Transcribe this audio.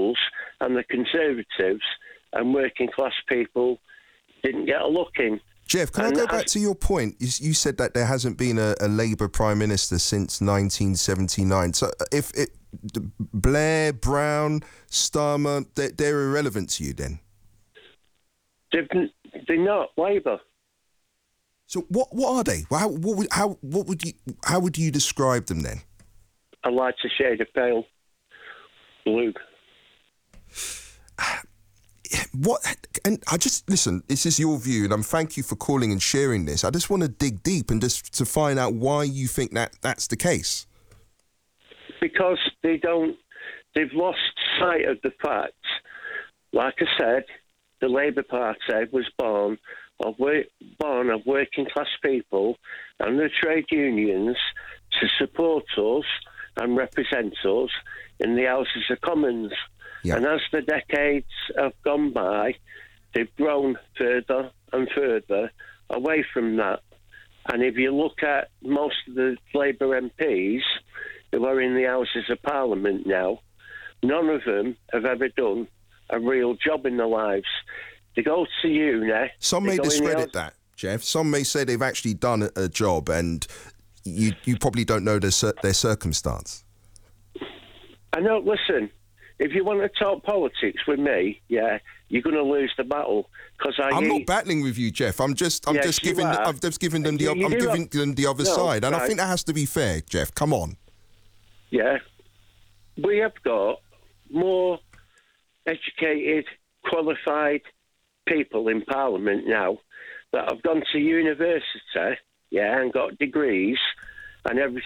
Liberals and the Conservatives, and working class people didn't get a look in. Jeff, can I go back to your point? You said that there hasn't been a Labour Prime Minister since 1979. So if Blair, Brown, Starmer, they're irrelevant to you then? They're not Labour. So what are they? How would you describe them then? A lighter shade of pale blue. What? And I just listen. This is your view, and thank you for calling and sharing this. I just want to dig deep and just to find out why you think that's the case. Because they've lost sight of the fact. Like I said, the Labour Party was born of working class people and the trade unions to support us and represent us in the Houses of Commons. Yeah. And as the decades have gone by, they've grown further and further away from that. And if you look at most of the Labour MPs who are in the Houses of Parliament now, none of them have ever done a real job in their lives. They go to uni. Some may discredit that, Jeff. Some may say they've actually done a job, and you probably don't know their circumstance. I know. Listen, if you want to talk politics with me, yeah, you're going to lose the battle. I'm not battling with you, Jeff. I'm just giving them the other side, and right. I think that has to be fair, Jeff. Come on. Yeah, we have got more educated, qualified people in Parliament now that have gone to university, yeah, and got degrees and everything